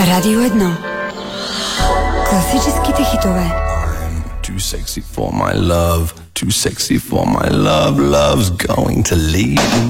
Radio 1. Klasicky hitové. I'm too sexy for my love, too sexy for my love, love's going to leave.